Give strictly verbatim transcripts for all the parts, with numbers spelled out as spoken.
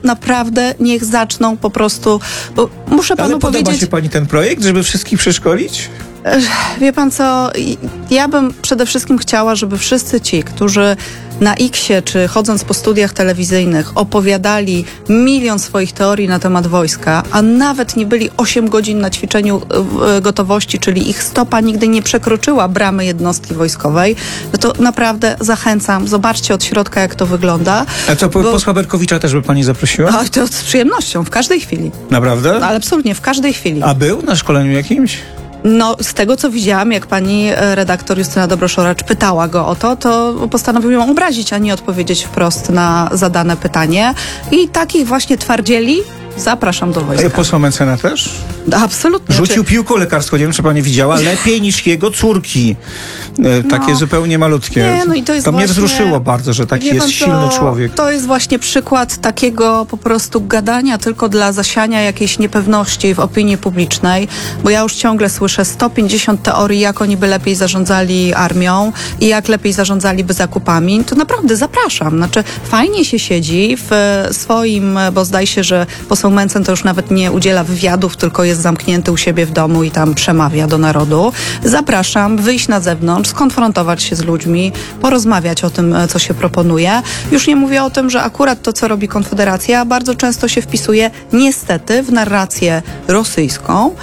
naprawdę niech zaczną po prostu, bo muszę panu Ale podoba powiedzieć... się pani ten projekt, żeby wszystkich przeszkolić? Wie pan co, ja bym przede wszystkim chciała, żeby wszyscy ci, którzy na X-ie czy chodząc po studiach telewizyjnych opowiadali milion swoich teorii na temat wojska, a nawet nie byli osiem godzin na ćwiczeniu gotowości, czyli ich stopa nigdy nie przekroczyła bramy jednostki wojskowej, no to naprawdę zachęcam, zobaczcie od środka, jak to wygląda. A co, bo... posła Berkowicza też by pani zaprosiła? A, to z przyjemnością, w każdej chwili. Naprawdę? Ale absolutnie, w każdej chwili. A był na szkoleniu jakimś? No, z tego co widziałam, jak pani redaktor Justyna Dobroszoracz pytała go o to, to postanowił ją obrazić, a nie odpowiedzieć wprost na zadane pytanie. I takich właśnie twardzieli zapraszam do wojska. A posła Mencena też? Absolutnie. Rzucił piłką lekarską, nie wiem, czy pani widziała, lepiej niż jego córki. E, takie no, zupełnie malutkie. Nie, no i to jest to mnie właśnie, wzruszyło bardzo, że taki jest silny to, człowiek. To jest właśnie przykład takiego po prostu gadania tylko dla zasiania jakiejś niepewności w opinii publicznej, bo ja już ciągle słyszę sto pięćdziesiąt teorii, jak oni by lepiej zarządzali armią i jak lepiej zarządzaliby zakupami. To naprawdę zapraszam. Znaczy, fajnie się siedzi w swoim, bo zdaje się, że poseł Mencen to już nawet nie udziela wywiadów, tylko jest zamknięty u siebie w domu i tam przemawia do narodu. Zapraszam, wyjść na zewnątrz, skonfrontować się z ludźmi, porozmawiać o tym, co się proponuje. Już nie mówię o tym, że akurat to, co robi Konfederacja, bardzo często się wpisuje niestety w narrację rosyjską,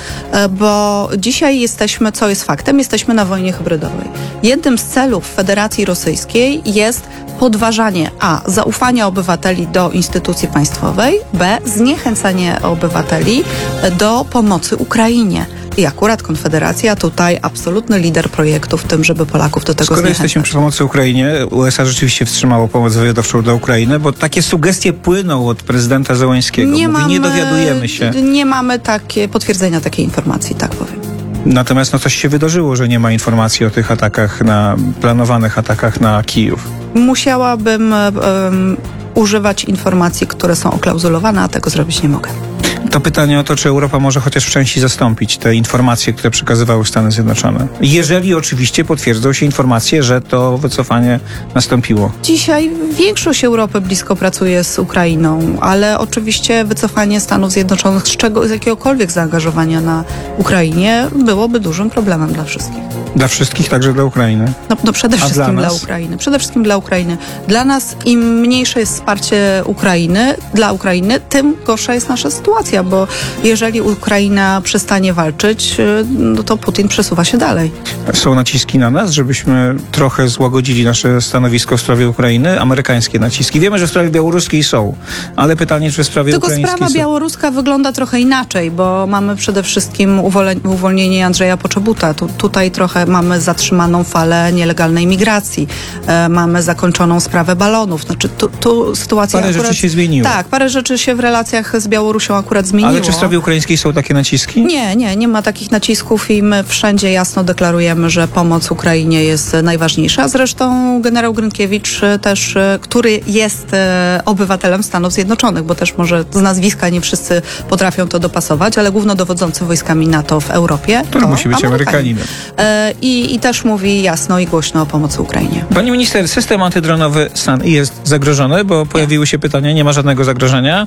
bo dzisiaj jesteśmy, co jest faktem, jesteśmy na wojnie hybrydowej. Jednym z celów Federacji Rosyjskiej jest podważanie a. zaufania obywateli do instytucji państwowej, b. zniechęcanie obywateli do pomocy Ukrainie. I akurat Konfederacja tutaj absolutny lider projektu w tym, żeby Polaków do tego Skoro zniechęcać. jesteśmy przy pomocy Ukrainie, U S A rzeczywiście wstrzymało pomoc wywiadowczą dla Ukrainy, bo takie sugestie płyną od prezydenta Zełenskiego. Nie, Mówi, mamy, nie dowiadujemy się. Nie mamy takie potwierdzenia takiej informacji, tak powiem. Natomiast no coś się wydarzyło, że nie ma informacji o tych atakach, na planowanych atakach na Kijów. Musiałabym um, używać informacji, które są oklauzulowane, a tego zrobić nie mogę. To pytanie o to, czy Europa może chociaż w części zastąpić te informacje, które przekazywały Stany Zjednoczone. Jeżeli oczywiście potwierdzą się informacje, że to wycofanie nastąpiło. Dzisiaj większość Europy blisko pracuje z Ukrainą, ale oczywiście wycofanie Stanów Zjednoczonych z, czego, z jakiegokolwiek zaangażowania na Ukrainie byłoby dużym problemem dla wszystkich. Dla wszystkich, także dla Ukrainy. No, no przede A wszystkim dla dla nas? Ukrainy. Przede wszystkim dla Ukrainy. Dla nas im mniejsze jest wsparcie Ukrainy, dla Ukrainy, tym gorsza jest nasza sytuacja, bo jeżeli Ukraina przestanie walczyć, no to Putin przesuwa się dalej. Są naciski na nas, żebyśmy trochę złagodzili nasze stanowisko w sprawie Ukrainy? Amerykańskie naciski. Wiemy, że w sprawie białoruskiej są, ale pytanie, czy w sprawie Tylko ukraińskiej sprawa są... białoruska wygląda trochę inaczej, bo mamy przede wszystkim uwolenie, uwolnienie Andrzeja Poczobuta. Tu, tutaj trochę mamy zatrzymaną falę nielegalnej migracji. E, mamy zakończoną sprawę balonów. Znaczy tu, tu sytuacja Parę akurat... rzeczy się zmieniło. Tak, parę rzeczy się w relacjach z Białorusią akurat zmieniło. Ale czy w sprawie ukraińskiej są takie naciski? Nie, nie, nie ma takich nacisków i my wszędzie jasno deklarujemy, że pomoc Ukrainie jest najważniejsza. Zresztą generał Grynkiewicz też, który jest obywatelem Stanów Zjednoczonych, bo też może z nazwiska nie wszyscy potrafią to dopasować, ale głównodowodzący wojskami NATO w Europie To, to musi być Amerykanin. Amerykaninem. I, I też mówi jasno i głośno o pomocy Ukrainie. Pani minister, system antydronowy S A N jest zagrożony, bo pojawiły się pytania, nie ma żadnego zagrożenia.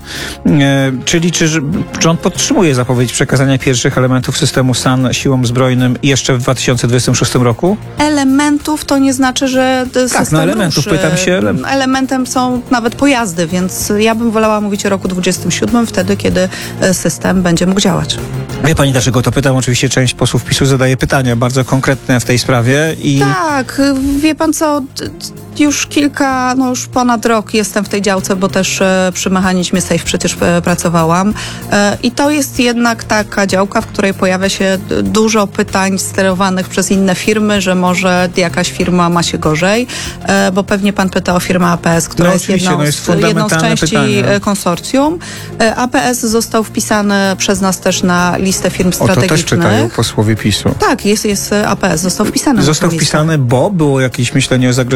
E, czyli czy rząd podtrzymuje zapowiedź przekazania pierwszych elementów systemu S A N siłom zbrojnym jeszcze w dwa tysiące dwudziestym szóstym roku? Elementów to nie znaczy, że system Tak, no elementów, ruszy. pytam się. Ele... Elementem są nawet pojazdy, więc ja bym wolała mówić o roku dwudziestym siódmym, wtedy, kiedy system będzie mógł działać. Wie pani, dlaczego to pytam? Oczywiście część posłów PiSu zadaje pytania bardzo konkretne w tej sprawie i... Tak, wie pan co, już kilka, no już ponad rok jestem w tej działce, bo też e, przy mechanizmie Safe przecież e, pracowałam e, i to jest jednak taka działka, w której pojawia się dużo pytań sterowanych przez inne firmy, że może jakaś firma ma się gorzej, e, bo pewnie pan pyta o firmę A P S, która No jest, jedną, no jest z, jedną z części pytanie. konsorcjum. E, A P S został wpisany przez nas też na listę firm O to strategicznych. też czytają posłowie PiSu. Tak, jest, jest A P S, został wpisany. Został na tę listę. wpisany, bo było jakieś myślenie o zagrożeniu, o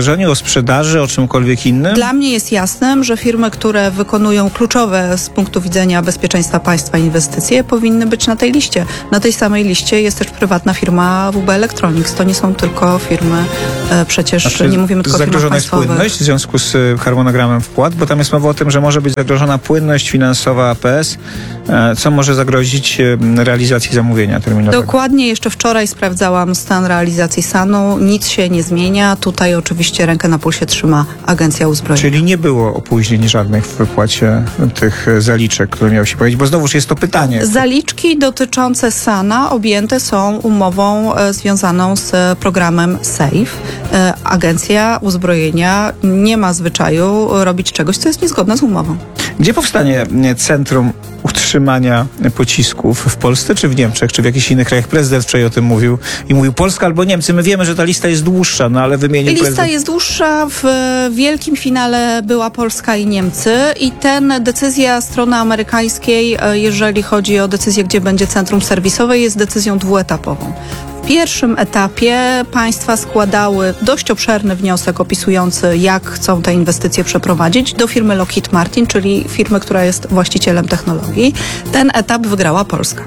sprzedaży, o czymkolwiek innym? Dla mnie jest jasnym, że firmy, które wykonują kluczowe z punktu widzenia bezpieczeństwa państwa inwestycje, powinny być na tej liście. Na tej samej liście jest też prywatna firma W B Electronics. To nie są tylko firmy, e, przecież Znaczy, nie mówimy tylko o firmach zagrożona jest państwowych. płynność w związku z e, harmonogramem wpłat, bo tam jest mowa o tym, że może być zagrożona płynność finansowa A P S, e, co może zagrozić e, realizacji zamówienia terminowego. Dokładnie, jeszcze wczoraj sprawdzałam stan realizacji SAN-u. Nic się nie zmienia. Tutaj oczywiście rękę na pulsie trzyma Agencja Uzbrojenia. Czyli nie było opóźnień żadnych w wypłacie tych e, zaliczek, które miały się pojawić, bo znowuż jest to pytanie. Zaliczki dotyczące SAN-a objęte są umową e, związaną z e, programem SAFE. E, Agencja Uzbrojenia nie ma zwyczaju robić czegoś, co jest niezgodne z umową. Gdzie powstanie e, Centrum Utrzymania Pocisków? W Polsce czy w Niemczech, czy w jakichś innych krajach? Prezydent wczoraj o tym mówił i mówił Polska albo Niemcy. My wiemy, że ta lista jest dłuższa, no ale wymienił Lista prezydent. jest dłuższa. W wielkim finale była Polska i Niemcy i ten decyzja strony amerykańskiej, e, jeżeli chodzi o decyzję, gdzie będzie centrum serwisowe, jest decyzją dwuetapową. W pierwszym etapie państwa składały dość obszerny wniosek opisujący, jak chcą te inwestycje przeprowadzić do firmy Lockheed Martin, czyli firmy, która jest właścicielem technologii. Ten etap wygrała Polska.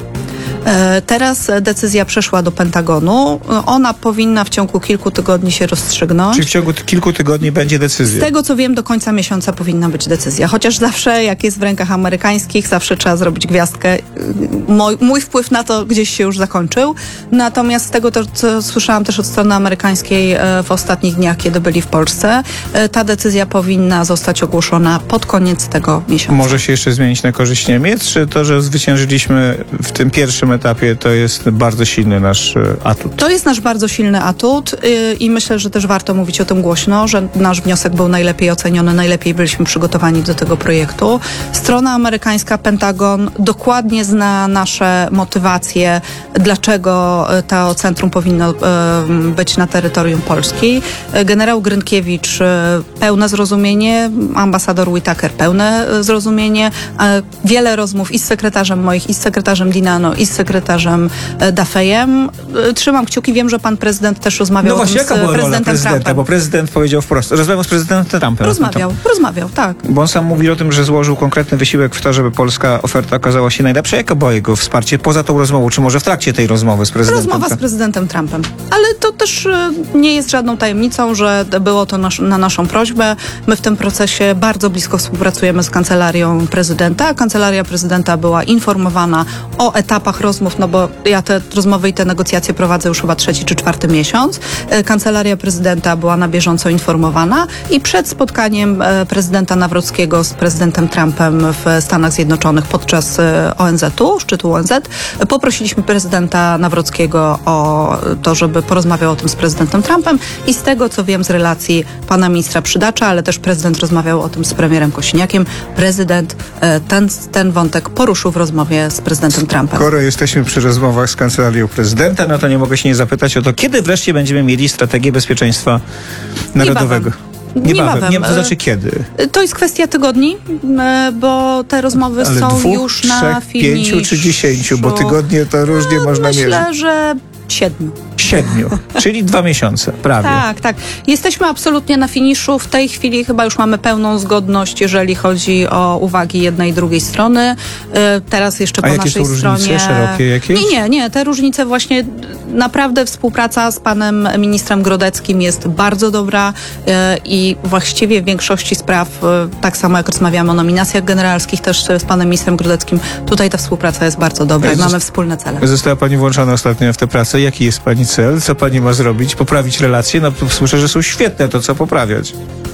E, Teraz decyzja przeszła do Pentagonu. Ona powinna w ciągu kilku tygodni się rozstrzygnąć. Czyli w ciągu t- kilku tygodni będzie Z decyzja. tego, co wiem, do końca miesiąca powinna być decyzja. Chociaż zawsze, jak jest w rękach amerykańskich, zawsze trzeba zrobić gwiazdkę. Mój, mój wpływ na to gdzieś się już zakończył. Natomiast z tego, to, co słyszałam też od strony amerykańskiej e, w ostatnich dniach, kiedy byli w Polsce, e, ta decyzja powinna zostać ogłoszona pod koniec tego miesiąca. Może się jeszcze zmienić na korzyść Niemiec, czy to, że zwyciężyliśmy w tym pierwszym etapie, to jest bardzo silny nasz e, atut? To jest nasz bardzo silny atut yy, i myślę, że też warto mówić o tym głośno, że nasz wniosek był najlepiej oceniony, najlepiej byliśmy przygotowani do tego projektu. Strona amerykańska, Pentagon, dokładnie zna nasze motywacje, dlaczego yy, to centrum powinno yy, być na terytorium Polski. Yy, generał Grynkiewicz, yy, pełne zrozumienie, ambasador Whitaker, pełne yy, zrozumienie. Yy, wiele rozmów i z sekretarzem moich, i z sekretarzem Dinano, i z sekretarzem e, Dafejem. E, Trzymam kciuki, wiem, że pan prezydent też rozmawiał No o właśnie, tym z jaka była rola prezydentem prezydenta? Trumpem. Bo prezydent powiedział wprost. Rozmawiał z prezydentem Trumpem. Rozmawiał, rozmawiał, tak. Bo on sam mówi o tym, że złożył konkretny wysiłek w to, żeby polska oferta okazała się najlepsza. Jakie było jego wsparcie poza tą rozmową, czy może w trakcie tej rozmowy z prezydentem? Rozmowa z prezydentem Trumpem. Ale to też e, nie jest żadną tajemnicą, że było to nasz, na naszą prośbę. My w tym procesie bardzo blisko współpracujemy z kancelarią prezydenta. Kancelaria prezydenta była informowana o etapach rozmów, no bo ja te rozmowy i te negocjacje prowadzę już chyba trzeci czy czwarty miesiąc. E, Kancelaria prezydenta była na bieżąco informowana i przed spotkaniem e, prezydenta Nawrockiego z prezydentem Trumpem w Stanach Zjednoczonych podczas e, O N Z-u, szczytu O N Z, e, poprosiliśmy prezydenta Nawrockiego o to, żeby porozmawiał o tym z prezydentem Trumpem i z tego, co wiem z relacji pana ministra Przydacza, ale też prezydent rozmawiał o tym z premierem Kosiniakiem, prezydent e, ten, ten wątek poruszył w rozmowie z prezydentem Trumpem. Skoro jesteśmy przy rozmowach z kancelarią prezydenta, no to nie mogę się nie zapytać o to, kiedy wreszcie będziemy mieli strategię bezpieczeństwa narodowego. Niebawem. Niebawem. Nie, to E, znaczy kiedy? To jest kwestia tygodni, e, bo te rozmowy Ale są dwóch, już na trzech, finiszu. pięciu czy dziesięciu, bo tygodnie to różnie No, można myślę, mierzyć. Myślę, że siedmiu. Siedmiu, czyli dwa miesiące, prawie. Tak, tak. Jesteśmy absolutnie na finiszu. W tej chwili chyba już mamy pełną zgodność, jeżeli chodzi o uwagi jednej i drugiej strony. E, Teraz jeszcze A po jakie naszej są różnice? stronie... Szerokie jakieś? Nie, nie, nie. Te różnice właśnie, naprawdę współpraca z panem ministrem Grodeckim jest bardzo dobra e, i właściwie w większości spraw, e, tak samo jak rozmawiamy o nominacjach generalskich też z panem ministrem Grodeckim, tutaj ta współpraca jest bardzo dobra i Zosta- mamy wspólne cele. Została pani włączona ostatnio w tę pracę. Jaki jest pani cel? Co pani ma zrobić? Poprawić relacje? No słyszę, że są świetne, to co poprawiać?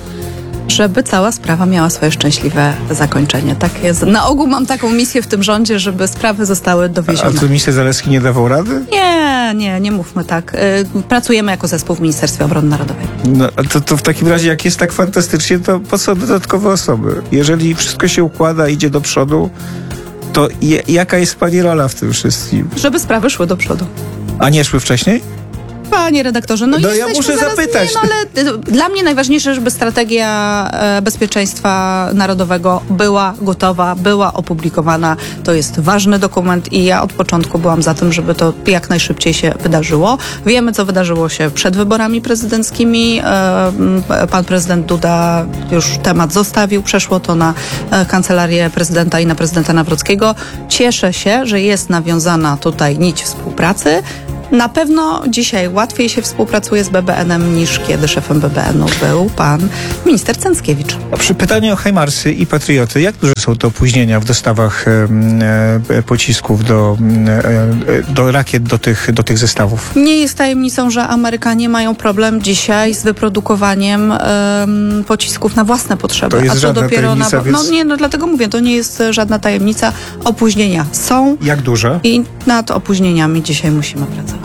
Żeby cała sprawa miała swoje szczęśliwe zakończenie. Tak jest. Na ogół mam taką misję w tym rządzie, żeby sprawy zostały A dowiezione. to minister Zalewski nie dawał rady? Nie, nie, nie mówmy tak. Y, Pracujemy jako zespół w Ministerstwie Obrony Narodowej. No, a to, to w takim razie, jak jest tak fantastycznie, to po co dodatkowe osoby? Jeżeli wszystko się układa, idzie do przodu, to je, jaka jest pani rola w tym wszystkim? Żeby sprawy szły do przodu. A nie szły wcześniej? Panie redaktorze, no, No ja jesteśmy muszę zaraz, zapytać. Nie, no, ale dla mnie najważniejsze, żeby strategia e, bezpieczeństwa narodowego była gotowa, była opublikowana. To jest ważny dokument i ja od początku byłam za tym, żeby to jak najszybciej się wydarzyło. Wiemy, co wydarzyło się przed wyborami prezydenckimi. E, pan prezydent Duda już temat zostawił, przeszło to na e, kancelarię prezydenta i na prezydenta Nawrockiego. Cieszę się, że jest nawiązana tutaj nić współpracy. Na pewno dzisiaj łatwiej się współpracuje z B B N-em niż kiedy szefem B B N-u był pan minister Cęckiewicz. Przy pytaniu o Hajmarsy i Patrioty, jak duże są to opóźnienia w dostawach e, e, pocisków do, e, do rakiet, do tych, do tych zestawów? Nie jest tajemnicą, że Amerykanie mają problem dzisiaj z wyprodukowaniem em, pocisków na własne potrzeby. To jest A co żadna dopiero na. tajemnica, No więc- nie, no dlatego mówię, to nie jest żadna tajemnica. Opóźnienia są Jak duże? i nad opóźnieniami dzisiaj musimy pracować.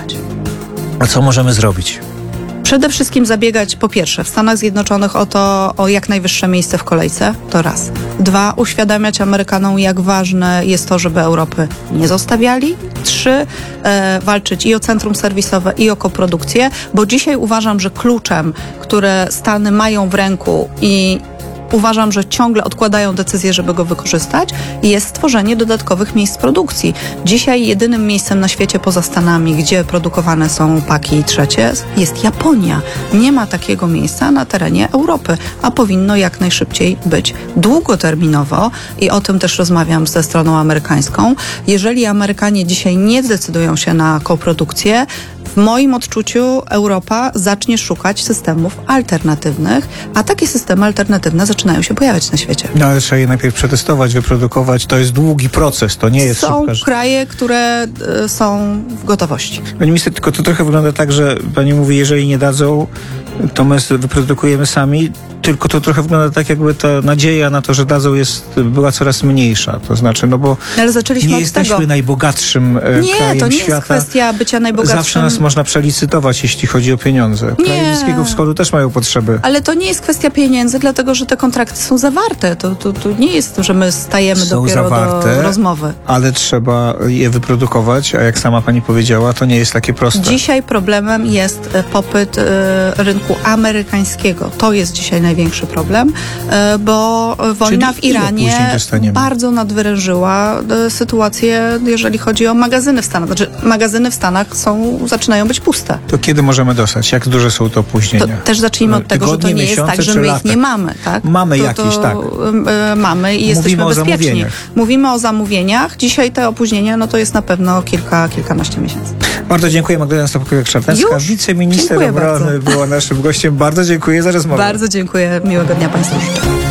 A co możemy zrobić? Przede wszystkim zabiegać po pierwsze w Stanach Zjednoczonych o to, o jak najwyższe miejsce w kolejce, to raz. Dwa, uświadamiać Amerykanom, jak ważne jest to, żeby Europy nie zostawiali. Trzy, e, walczyć i o centrum serwisowe, i o koprodukcję, bo dzisiaj uważam, że kluczem, które Stany mają w ręku i uważam, że ciągle odkładają decyzję, żeby go wykorzystać, jest stworzenie dodatkowych miejsc produkcji. Dzisiaj jedynym miejscem na świecie poza Stanami, gdzie produkowane są paki trzecie, jest Japonia. Nie ma takiego miejsca na terenie Europy, a powinno jak najszybciej być. Długoterminowo, i o tym też rozmawiam ze stroną amerykańską, jeżeli Amerykanie dzisiaj nie zdecydują się na koprodukcję, w moim odczuciu Europa zacznie szukać systemów alternatywnych, a takie systemy alternatywne zaczynają się pojawiać na świecie. No ale trzeba je najpierw przetestować, wyprodukować. To jest długi proces, to nie jest Są szybka... kraje, które y, są w gotowości. Pani minister, tylko to trochę wygląda tak, że pani mówi, jeżeli nie dadzą, to my wyprodukujemy sami, tylko to trochę wygląda tak, jakby ta nadzieja na to, że dadzą, jest, była coraz mniejsza. To znaczy, no bo Ale zaczęliśmy nie od jesteśmy tego. najbogatszym e, Nie, krajem to nie świata. jest kwestia bycia najbogatszym. Zawsze nas można przelicytować, jeśli chodzi o pieniądze. Kraje Nie. Bliskiego Wschodu też mają potrzeby. Ale to nie jest kwestia pieniędzy, dlatego że te kontrakty są zawarte. To, to, to nie jest, że my stajemy Są dopiero zawarte, do rozmowy. ale trzeba je wyprodukować, a jak sama pani powiedziała, to nie jest takie proste. Dzisiaj problemem jest e, popyt e, rynku amerykańskiego. To jest dzisiaj największy problem, e, bo wojna Czyli w ile Iranie później dostaniemy? bardzo nadwyrężyła e, sytuację, jeżeli chodzi o magazyny w Stanach. Znaczy, magazyny w Stanach są, zaczynają być puste. To kiedy możemy dostać? Jak duże są to opóźnienia? To też zacznijmy od tego, że to Tygodnie, nie jest miesiące tak, że czy my ich lata? nie mamy. Tak? Mamy to, jakieś, to, tak. e, mamy i jesteśmy o bezpieczni. zamówieniach. Mówimy o zamówieniach. Dzisiaj te opóźnienia, no to jest na pewno kilka, kilkanaście miesięcy. Bardzo dziękuję. Magdalena Stopkowiak-Szarpęcka, Już? wiceminister Dziękuję obrony, była naszym gościem. Bardzo dziękuję za rozmowę. Bardzo dziękuję. Miłego dnia Państwu życzę.